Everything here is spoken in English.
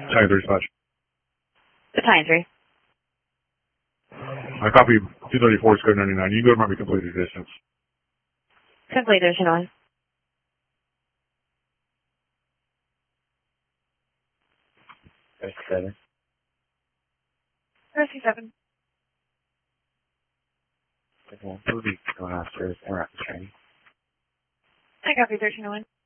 Tiger 3 dispatch. Battalion 3. I copy 234 square 99. You can go to my completed distance. Complete, there's no one. There's 7. Rescue 7. We'll be going after interrupt training. I copy 1301.